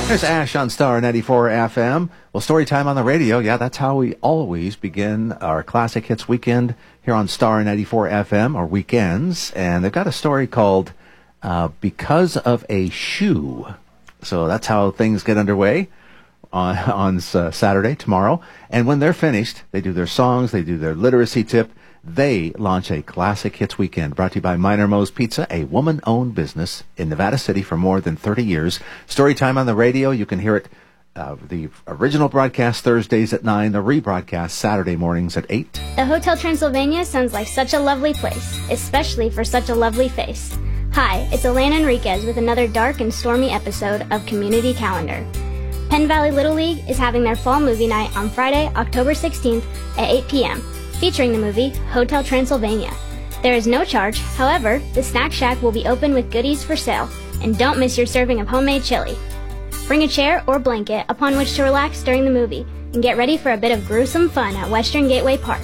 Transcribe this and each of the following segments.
There's Ash on Star 94 FM. Well, story time on the radio. Yeah, that's how we always begin our Classic Hits weekend here on Star 94 FM, or weekends. And they've got a story called Because of a Shoe. So that's how things get underway on Saturday, tomorrow. And when they're finished, they do their songs, they do their literacy tip. They launch a Classic Hits weekend brought to you by Minor Moe's Pizza, a woman-owned business in Nevada City for more than 30 years. Story time on the radio. You can hear it, the original broadcast Thursdays at 9, the rebroadcast Saturday mornings at 8. The Hotel Transylvania sounds like such a lovely place, especially for such a lovely face. Hi, it's Elena Enriquez with another dark and stormy episode of Community Calendar. Penn Valley Little League is having their fall movie night on Friday, October 16th at 8 p.m., featuring the movie Hotel Transylvania. There is no charge. However, the Snack Shack will be open with goodies for sale, and don't miss your serving of homemade chili. Bring a chair or blanket upon which to relax during the movie, and get ready for a bit of gruesome fun at Western Gateway Park.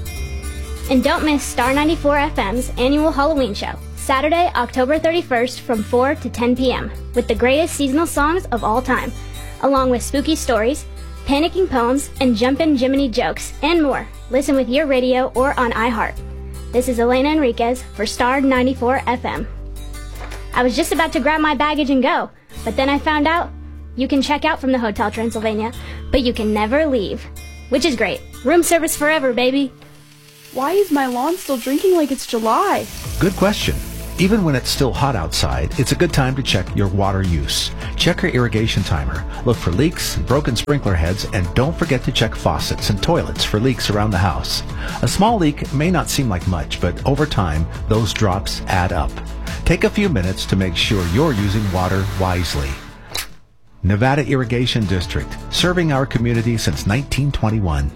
And don't miss Star 94 FM's annual Halloween show, Saturday, October 31st from 4 to 10 p.m., with the greatest seasonal songs of all time, along with spooky stories, panicking poems, and jumpin' Jiminy jokes, and more. Listen with your radio or on iHeart. This is Elena Enriquez for Star 94 FM. I was just about to grab my baggage and go, but then I found out you can check out from the Hotel Transylvania, but you can never leave, which is great. Room service forever, baby. Why is my lawn still drinking like it's July? Good question. Even when it's still hot outside, it's a good time to check your water use. Check your irrigation timer. Look for leaks, broken sprinkler heads, and don't forget to check faucets and toilets for leaks around the house. A small leak may not seem like much, but over time, those drops add up. Take a few minutes to make sure you're using water wisely. Nevada Irrigation District, serving our community since 1921.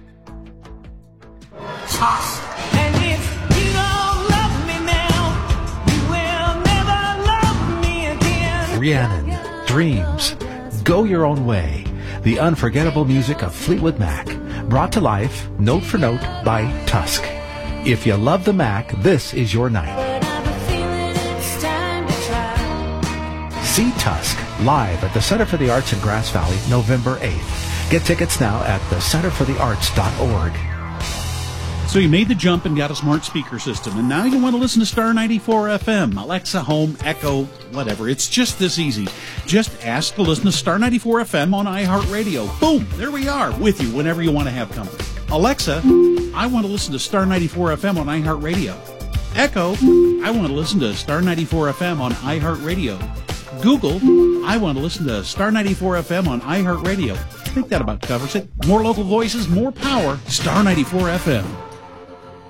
Rhiannon, Dreams, Go Your Own Way, the unforgettable music of Fleetwood Mac, brought to life, note for note, by Tusk. If you love the Mac, this is your night. See Tusk live at the Center for the Arts in Grass Valley, November 8th. Get tickets now at thecenterforthearts.org. So you made the jump and got a smart speaker system, and now you want to listen to Star 94 FM, Alexa, Home, Echo, whatever. It's just this easy. Just ask to listen to Star 94 FM on iHeartRadio. Boom! There we are, with you whenever you want to have company. Alexa, I want to listen to Star 94 FM on iHeartRadio. Echo, I want to listen to Star 94 FM on iHeartRadio. Google, I want to listen to Star 94 FM on iHeartRadio. I think that about covers it. More local voices, more power. Star 94 FM.